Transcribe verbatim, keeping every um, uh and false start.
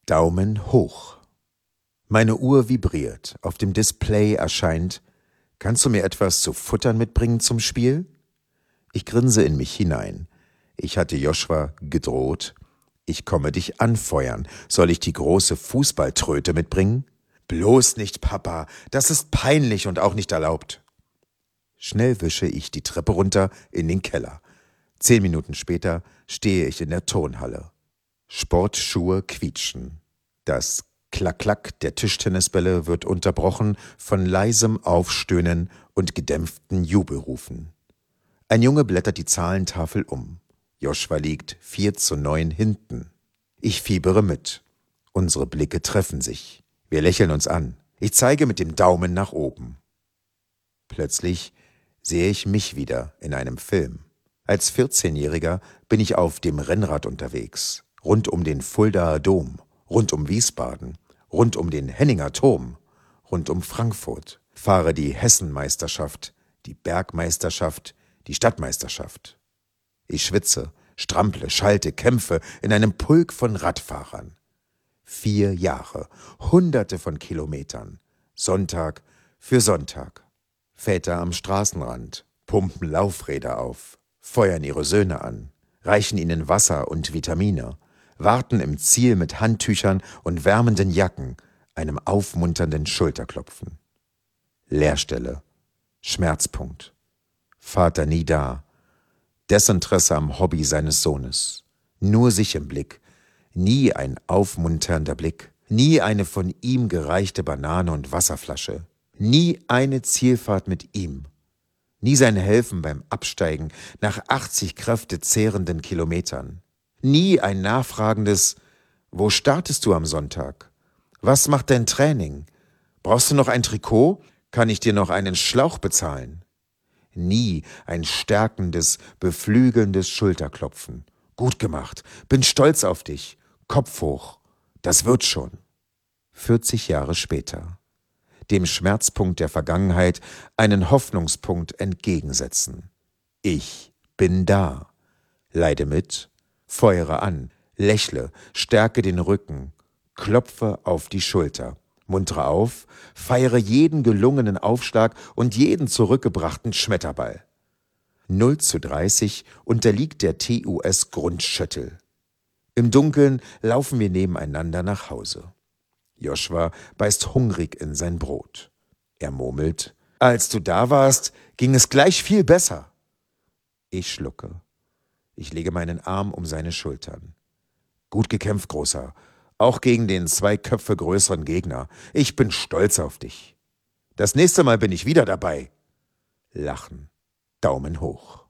Daumen hoch. Meine Uhr vibriert. Auf dem Display erscheint: Kannst du mir etwas zu futtern mitbringen zum Spiel? Ich grinse in mich hinein. Ich hatte Joshua gedroht: Ich komme dich anfeuern. Soll ich die große Fußballtröte mitbringen? Bloß nicht, Papa. Das ist peinlich und auch nicht erlaubt. Schnell wische ich die Treppe runter in den Keller. Zehn Minuten später stehe ich in der Turnhalle. Sportschuhe quietschen. Das Klack-Klack der Tischtennisbälle wird unterbrochen von leisem Aufstöhnen und gedämpften Jubelrufen. Ein Junge blättert die Zahlentafel um. Joshua liegt vier zu neun hinten. Ich fiebere mit. Unsere Blicke treffen sich. Wir lächeln uns an. Ich zeige mit dem Daumen nach oben. Plötzlich sehe ich mich wieder in einem Film. Als vierzehnjähriger bin ich auf dem Rennrad unterwegs. Rund um den Fuldaer Dom, rund um Wiesbaden, rund um den Henninger Turm, rund um Frankfurt. Fahre die Hessenmeisterschaft, die Bergmeisterschaft, die Stadtmeisterschaft. Ich schwitze, strample, schalte, kämpfe in einem Pulk von Radfahrern. Vier Jahre, hunderte von Kilometern, Sonntag für Sonntag. Väter am Straßenrand pumpen Laufräder auf, feuern ihre Söhne an, reichen ihnen Wasser und Vitamine, warten im Ziel mit Handtüchern und wärmenden Jacken, einem aufmunternden Schulterklopfen. Leerstelle, Schmerzpunkt. Vater nie da. Desinteresse am Hobby seines Sohnes. Nur sich im Blick. Nie ein aufmunternder Blick. Nie eine von ihm gereichte Banane und Wasserflasche. Nie eine Zielfahrt mit ihm. Nie sein Helfen beim Absteigen nach achtzig kräftezehrenden Kilometern. Nie ein nachfragendes: Wo startest du am Sonntag? Was macht dein Training? Brauchst du noch ein Trikot? Kann ich dir noch einen Schlauch bezahlen? Nie ein stärkendes, beflügelndes Schulterklopfen. Gut gemacht, bin stolz auf dich, Kopf hoch, das wird schon. vierzig Jahre später. Dem Schmerzpunkt der Vergangenheit einen Hoffnungspunkt entgegensetzen. Ich bin da. Leide mit, feuere an, lächle, stärke den Rücken, klopfe auf die Schulter, muntere auf, feiere jeden gelungenen Aufschlag und jeden zurückgebrachten Schmetterball. null zu dreißig unterliegt der T U S Grundschüttel. Im Dunkeln laufen wir nebeneinander nach Hause. Joshua beißt hungrig in sein Brot. Er murmelt: Als du da warst, ging es gleich viel besser. Ich schlucke. Ich lege meinen Arm um seine Schultern. Gut gekämpft, Großer. Auch gegen den zwei Köpfe größeren Gegner. Ich bin stolz auf dich. Das nächste Mal bin ich wieder dabei. Lachen. Daumen hoch.